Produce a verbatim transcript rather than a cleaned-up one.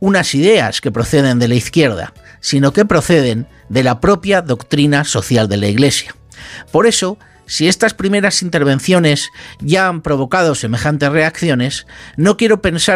unas ideas que proceden de la izquierda, sino que proceden de la propia doctrina social de la Iglesia. Por eso, si estas primeras intervenciones ya han provocado semejantes reacciones, no quiero pensar